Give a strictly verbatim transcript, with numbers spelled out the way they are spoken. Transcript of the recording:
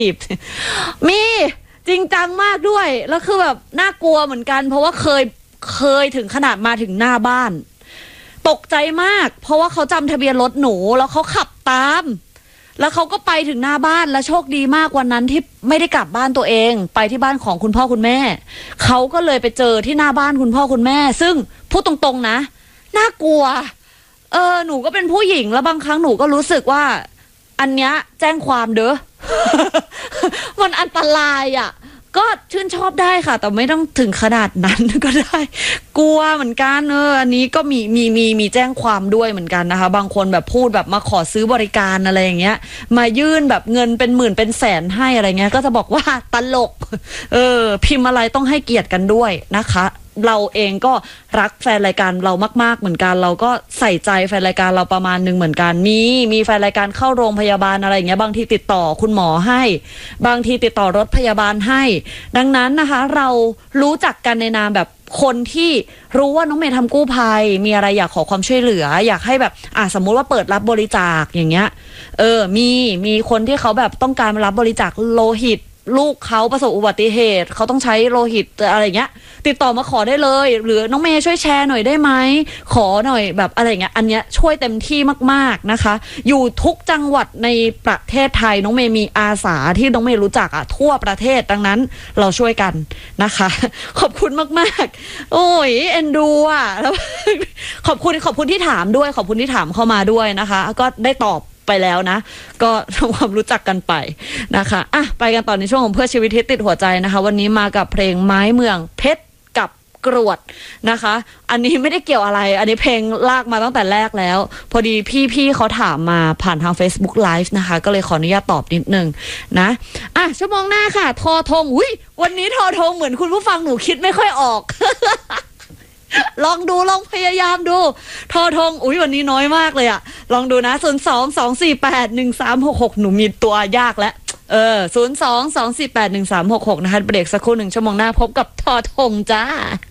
มีจริงจังมากด้วยแล้วคือแบบน่ากลัวเหมือนกันเพราะว่าเคยเคยถึงขนาดมาถึงหน้าบ้านตกใจมากเพราะว่าเขาจำทะเบียนรถหนูแล้วเขาขับตามแล้วเขาก็ไปถึงหน้าบ้านและโชคดีมากวันนั้นที่ไม่ได้กลับบ้านตัวเองไปที่บ้านของคุณพ่อคุณแม่เขาก็เลยไปเจอที่หน้าบ้านคุณพ่อคุณแม่ซึ่งพูดตรงๆนะน่ากลัวเออหนูก็เป็นผู้หญิงแล้วบางครั้งหนูก็รู้สึกว่าอันเนี้ยแจ้งความเด้อ มันอันตรายอ่ะก็ชื่นชอบได้ค่ะแต่ไม่ต้องถึงขนาดนั้นก็ได้กลัวเหมือนกันเอออันนี้ก็มีมีมีมีแจ้งความด้วยเหมือนกันนะคะบางคนแบบพูดแบบมาขอซื้อบริการอะไรอย่างเงี้ยมายื่นแบบเงินเป็นหมื่นเป็นแสนให้อะไรเงี้ยก็จะบอกว่าตลกเออพิมพ์อะไรต้องให้เกียรติกันด้วยนะคะเราเองก็รักแฟนรายการเรามากๆเหมือนกันเราก็ใส่ใจแฟนรายการเราประมาณนึงเหมือนกันมีมีแฟนรายการเข้าโรงพยาบาลอะไรอย่างเงี้ยบางทีติดต่อคุณหมอให้บางทีติดต่อรถพยาบาลให้ดังนั้นนะคะเรารู้จักกันในนามแบบคนที่รู้ว่าน้องเมย์ทำกู้ภัยมีอะไรอยากขอความช่วยเหลืออยากให้แบบอ่ะสมมุติว่าเปิดรับบริจาคอย่างเงี้ยเออมีมีคนที่เขาแบบต้องการรับบริจาคโลหิตลูกเขาประสบอุบัติเหตุเขาต้องใช้โลหิตอะไรเงี้ยติดต่อมาขอได้เลยหรือน้องเมย์ช่วยแชร์หน่อยได้ไหมขอหน่อยแบบอะไรเงี้ยอันเนี้ยช่วยเต็มที่มากๆนะคะอยู่ทุกจังหวัดในประเทศไทยน้องเมย์มีอาสาที่น้องเมย์รู้จักอ่ะทั่วประเทศดังนั้นเราช่วยกันนะคะขอบคุณมากๆโอ้ยเอ็นดูอ่ะแล้วขอบคุณขอบคุณที่ถามด้วยขอบคุณที่ถามเข้ามาด้วยนะคะก็ได้ตอบไปแล้วนะก็ทำความรู้จักกันไปนะคะอ่ะไปกันต่อในช่วงของเพื่อชีวิตที่ติดหัวใจนะคะวันนี้มากับเพลงไม้เมืองเพชรกับกรวดนะคะอันนี้ไม่ได้เกี่ยวอะไรอันนี้เพลงลากมาตั้งแต่แรกแล้วพอดีพี่ๆเขาถามมาผ่านทาง Facebook Live นะคะก็เลยขออนุญาตตอบนิดนึงนะอ่ะชั่วโมงหน้าค่ะทอทงอุ้ยวันนี้ทอทงเหมือนคุณผู้ฟังหนูคิดไม่ค่อยออก ลองดูลองพยายามดูทอทงอุ้ยวันนี้น้อยมากเลยอะลองดูนะศูนย์สองสองสี่แปดหนึ่งสามหกหกหนูมีตัวยากแล้วเออศูนย์สองสองสี่แปดหนึ่งสามหกหกนะคะเบรกสักครู่หนึ่งชั่วโมงหน้าพบกับทอทงจ้า